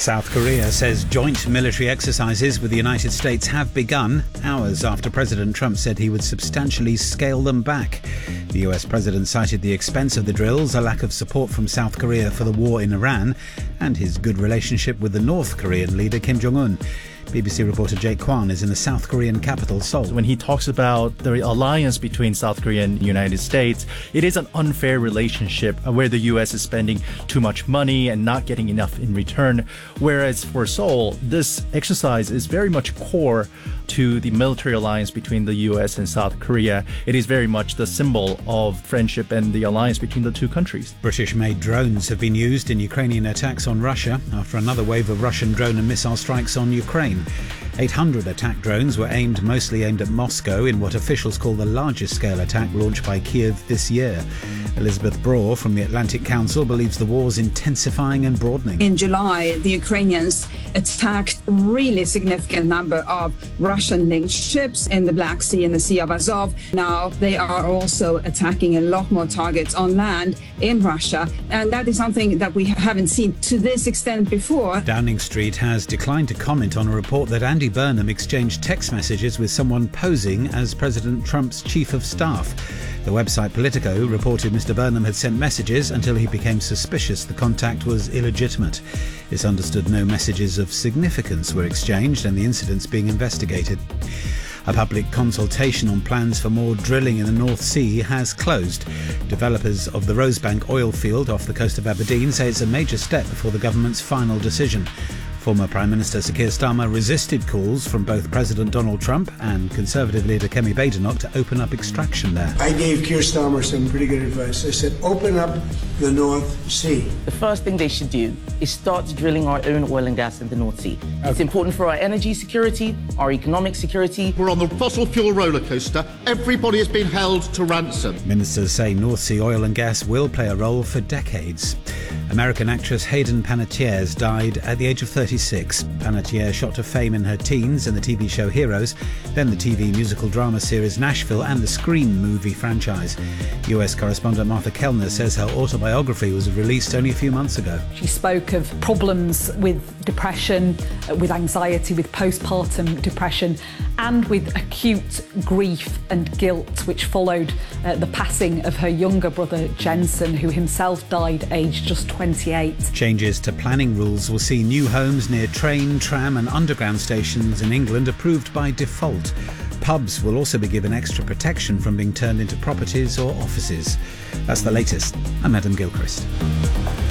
South Korea says joint military exercises with the United States have begun, hours after President Trump said he would substantially scale them back. The US president cited the expense of the drills, a lack of support from South Korea for the war in Iran, and his good relationship with the North Korean leader Kim Jong-un. BBC reporter Jake Kwan is in the South Korean capital, Seoul. When he talks about the alliance between South Korea and the United States, it is an unfair relationship where the U.S. is spending too much money and not getting enough in return. Whereas for Seoul, this exercise is very much core to the military alliance between the U.S. and South Korea. It is very much the symbol of friendship and the alliance between the two countries. British-made drones have been used in Ukrainian attacks on Russia after another wave of Russian drone and missile strikes on Ukraine. 800 attack drones were mostly aimed at Moscow in what officials call the largest scale attack launched by Kiev this year. Elizabeth Braw from the Atlantic Council believes the war's intensifying and broadening. In July, the Ukrainians attacked a really significant number of Russian-linked ships in the Black Sea and the Sea of Azov. Now they are also attacking a lot more targets on land in Russia, and that is something that we haven't seen to this extent before. Downing Street has declined to comment on a report that Andy Burnham exchanged text messages with someone posing as President Trump's chief of staff. The website Politico reported Mr. Burnham had sent messages until he became suspicious the contact was illegitimate. It's understood no messages of significance were exchanged and the incident's being investigated. A public consultation on plans for more drilling in the North Sea has closed. Developers of the Rosebank oil field off the coast of Aberdeen say it's a major step before the government's final decision. Former Prime Minister Sir Keir Starmer resisted calls from both President Donald Trump and Conservative leader Kemi Badenoch to open up extraction there. I gave Keir Starmer some pretty good advice. I said, open up the North Sea. The first thing they should do is start drilling our own oil and gas in the North Sea. Okay. It's important for our energy security, our economic security. We're on the fossil fuel roller coaster. Everybody has been held to ransom. Ministers say North Sea oil and gas will play a role for decades. American actress Hayden Panettiere died at the age of 36. Panettiere shot to fame in her teens in the TV show Heroes, then the TV musical drama series Nashville and the Scream movie franchise. US correspondent Martha Kellner says her autobiography was released only a few months ago. She spoke of problems with depression, with anxiety, with postpartum depression, and with acute grief and guilt, which followed the passing of her younger brother Jensen, who himself died aged just 28. Changes to planning rules will see new homes near train, tram and underground stations in England approved by default. Pubs will also be given extra protection from being turned into properties or offices. That's the latest. I'm Adam Gilchrist.